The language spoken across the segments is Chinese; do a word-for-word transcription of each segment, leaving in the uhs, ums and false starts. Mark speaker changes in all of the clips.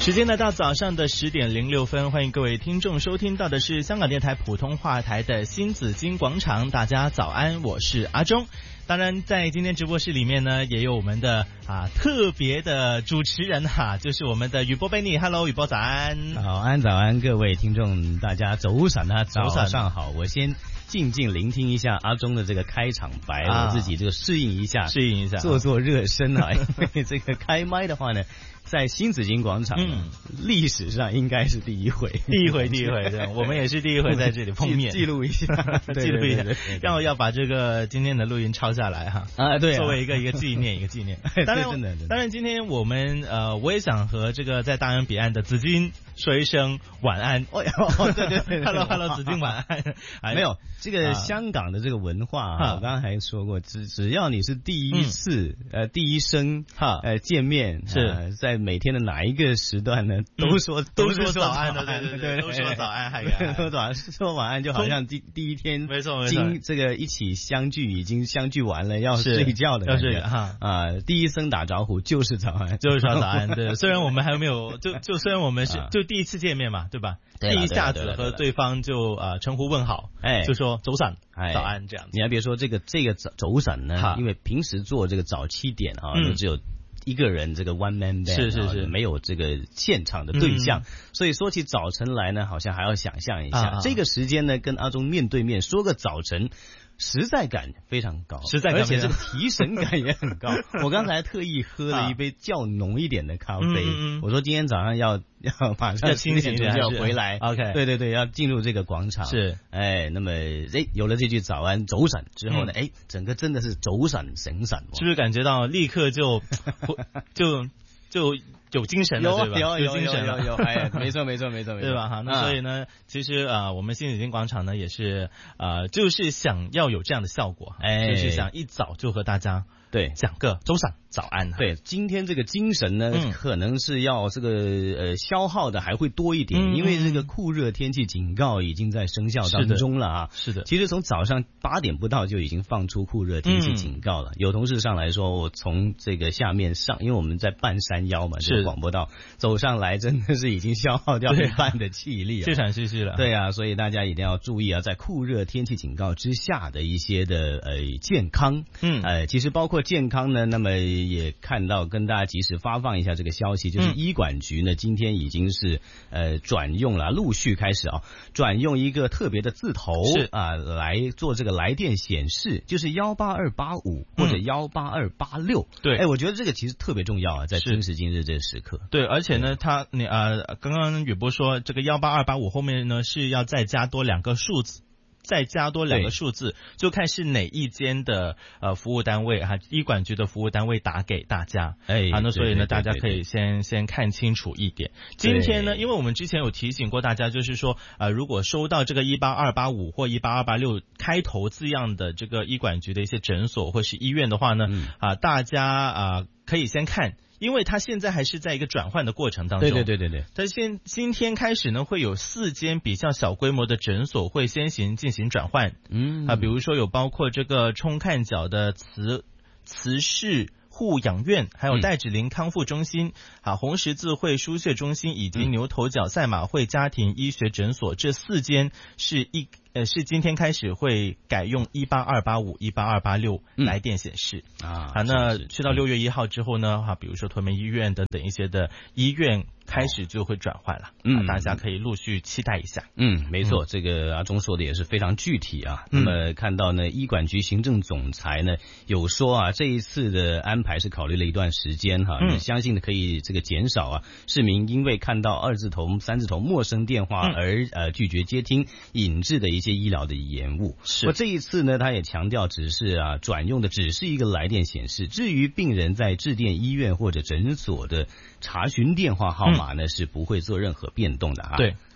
Speaker 1: 时间来到早上的十点零六分，欢迎各位听众收听到的是香港电台普通话台的新紫金广场。大家早安，我是阿忠。当然在今天直播室里面呢，也有我们的啊特别的主持人哈、啊，就是我们的宇波贝尼。Hello， 宇波早安。
Speaker 2: 早安早安，各位听众大家早晨啊，早上好。我先静静聆听一下阿忠的这个开场白，啊、我自己这个适应一下，
Speaker 1: 适应一下，
Speaker 2: 做做热身啊。因为这个开麦的话呢，在新紫金广场，嗯，历史上应该是第一回，
Speaker 1: 第一回，第一回，对，我们也是第一回在这里碰面，
Speaker 2: 记录一下，
Speaker 1: 记录一下，然后要把这个今天的录音抄下来哈，啊，对、啊，作为一个一个纪念，一个纪念。当然，真的，真的当然，今天我们呃，我也想和这个在大洋彼岸的紫金说一声晚安。哦，对对对 ，Hello Hello， 紫金晚安。
Speaker 2: 没有这个香港的这个文化啊，我刚刚还说过，只只要你是第一次、嗯、呃第一声哈呃见面是、呃、在每天的哪一个时段呢？都说、嗯、
Speaker 1: 都说早安的，对对对，都说早安，还
Speaker 2: 说早安，说晚安，就好像第第一天
Speaker 1: 没错没错，
Speaker 2: 今这个一起相聚已经相聚完了，要睡觉的感觉，要睡哈啊、呃，第一声打招呼就是早安，
Speaker 1: 就是说早安。对，虽然我们还没有就就虽然我们是就第一次见面嘛，对吧？
Speaker 2: 对
Speaker 1: 第一下子和对方就呃称呼问好，哎，就说早晨、早安这样子。
Speaker 2: 你还别说这个这个早晨呢，因为平时做这个早七点啊，嗯、只有一个人这个 one man band
Speaker 1: 是是是，
Speaker 2: 没有这个现场的对象、嗯，所以说起早晨来呢，好像还要想象一下、啊、这个时间呢，跟阿忠面对面说个早晨。实在感非常高，
Speaker 1: 实在感，
Speaker 2: 而且这个提神感也很高。我刚才特意喝了一杯较浓一点的咖啡，啊、我说今天早上要要马上
Speaker 1: 清醒点就
Speaker 2: 要回来。OK， 对对对，要进入这个广场。是，哎，那么哎有了这句早安走闪之后呢，哎、嗯，整个真的是走闪神闪，
Speaker 1: 是不是感觉到立刻就就就。有精神了，对吧？
Speaker 2: 有
Speaker 1: 有精神
Speaker 2: 了，有有有，哎，没错没错没错没错，
Speaker 1: 对吧？哈，那所以呢，其实啊、呃，我们新紫金广场呢也是呃，就是想要有这样的效果，哎，就是想一早就和大家对讲个早上早安。
Speaker 2: 对，今天这个精神呢，嗯、可能是要这个呃消耗的还会多一点、嗯，因为这个酷热天气警告已经在生效当中了啊。
Speaker 1: 是的，是的，
Speaker 2: 其实从早上八点不到就已经放出酷热天气警告了。嗯、有同事上来说，我从这个下面上，因为我们在半山腰嘛，是广播道走上来，真的是已经消耗掉一半的气力、啊，
Speaker 1: 气喘吁吁了。
Speaker 2: 对啊，所以大家一定要注意啊，在酷热天气警告之下的一些的呃健康，嗯，呃，其实包括健康呢，那么也看到跟大家及时发放一下这个消息，就是医管局呢、嗯、今天已经是呃转用了，陆续开始啊转用一个特别的字头是啊、呃、来做这个来电显示，就是幺八二八五或者幺八二八六。对，哎，我觉得这个其实特别重要啊，在今时今日这个时刻。
Speaker 1: 对，而且呢，他你呃刚刚宇波说这个幺八二八五后面呢是要再加多两个数字。再加多两个数字，就看是哪一间的呃服务单位哈，医管局的服务单位打给大家，哎，啊，那所以呢，大家可以先先看清楚一点。今天呢，因为我们之前有提醒过大家，就是说呃，如果收到这个一八二八五或一八二八六开头字样的这个医管局的一些诊所或是医院的话呢，嗯、啊，大家啊可以先看。因为它现在还是在一个转换的过程当中，
Speaker 2: 对对对对对。
Speaker 1: 它现今天开始呢，会有四间比较小规模的诊所会先行进行转换，嗯啊，比如说有包括这个冲看角的慈慈氏护养院，还有戴芷林康复中心、嗯、啊，红十字会输血中心以及牛头角赛马会家庭医学诊所，这四间是一。呃，是今天开始会改用一八二八五、一八二八六来电显示、嗯、啊。啊，那去到六月一号之后呢，哈、啊，比如说屯门医院等等一些的医院开始就会转换了，嗯、啊，大家可以陆续期待一下。
Speaker 2: 嗯，没错，嗯、这个阿忠说的也是非常具体啊。嗯、那么看到呢，医管局行政总裁呢有说啊，这一次的安排是考虑了一段时间哈，嗯、相信可以这个减少啊市民因为看到二字头、三字头陌生电话而、嗯、呃拒绝接听引致的一些医疗的延误。是，这一次呢，他也强调，只是啊转用的只是一个来电显示，至于病人在致电医院或者诊所的查询电话号码呢，嗯、是不会做任何变动的啊。
Speaker 1: 对。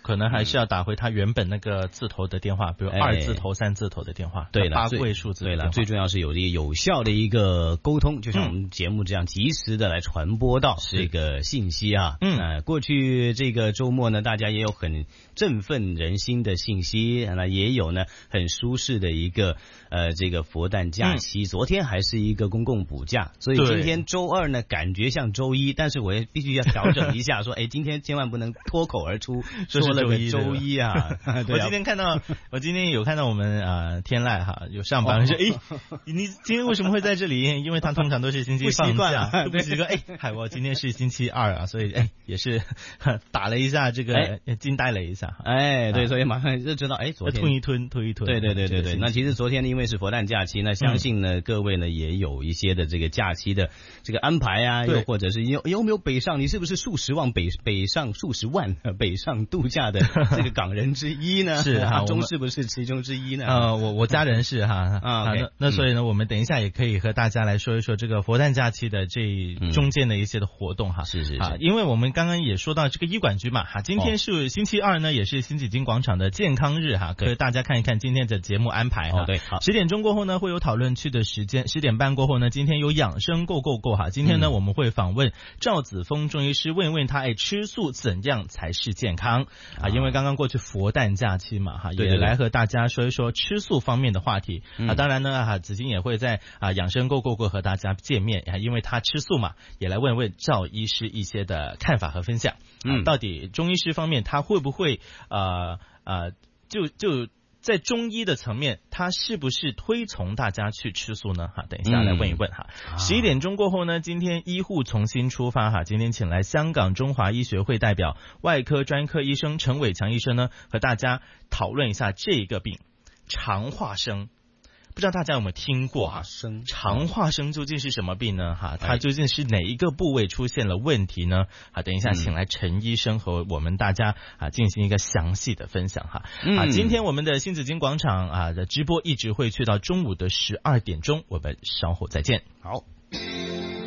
Speaker 1: 可能还是要打回他原本那个字头的电话，比如二字头、三字头的电话，
Speaker 2: 对了，
Speaker 1: 八位数字的电话。
Speaker 2: 对了，最重要是有一个有效的一个沟通，就像我们节目这样及时的来传播到这个信息啊。嗯，呃，过去这个周末呢，大家也有很振奋人心的信息，那也有呢很舒适的一个呃这个佛诞假期。嗯、昨天还是一个公共补假，所以今天周二呢感觉像周一，但是我也必须要调整一下，说哎，今天千万不能脱口而出说了个周一啊。
Speaker 1: 我今天看到，我今天有看到我们啊、呃、天籁哈有上班说，哎、哦，你今天为什么会在这里？因为他通常都是星期放假，不习惯。哎，海我今天是星期二啊，所以哎也是打了一下这个，惊呆了一下。
Speaker 2: 哎，对，所以马上就知道，哎，昨天
Speaker 1: 吞一吞，吞一吞。
Speaker 2: 对对对对对。那其实昨天因为是佛诞假期，那相信呢、嗯、各位呢也有一些的这个假期的这个安排啊，又或者是有有没有北上？你是不是数十万北北上数十万北上度假的这个港人之一呢？
Speaker 1: 是哈，
Speaker 2: 中是不是其中之一呢？
Speaker 1: 呃，我我家人是哈啊， okay, 那那所以呢、嗯，我们等一下也可以和大家来说一说这个佛诞假期的这中间的一些的活动哈。
Speaker 2: 是是是
Speaker 1: 啊，因为我们刚刚也说到这个医管局嘛哈，今天是星期二呢，也是新紫荆广场的健康日哈，可以大家看一看今天的节目安排哈。
Speaker 2: 哦、对，好，
Speaker 1: 十点钟过后呢会有讨论区的时间，十点半过后呢，今天有养生 Go Go Go 哈，今天呢、嗯、我们会访问赵子峰中医师，问一问他哎吃素怎样才是健康啊？因为刚刚过去佛诞假期嘛哈，也来和大家说一说吃素方面的话题、嗯、啊。当然呢哈，子金也会在啊养生 Go Go Go 和大家见面啊，因为他吃素嘛，也来问问赵医师一些的看法和分享。嗯，啊、到底中医师方面他会不会呃呃就就在中医的层面，他是不是推崇大家去吃素呢？哈，等一下来问一问哈。十一、嗯、点钟过后呢，今天医护重新出发哈，今天请来香港中华医学会代表外科专科医生陈伟强医生呢，和大家讨论一下这个病肠化生。不知道大家有没有听过哈？肠化生究竟是什么病呢？哈，它究竟是哪一个部位出现了问题呢？啊，等一下请来陈医生和我们大家啊进行一个详细的分享哈。啊，今天我们的新紫荆广场啊的直播一直会去到中午的十二点钟，我们稍后再见。
Speaker 2: 好。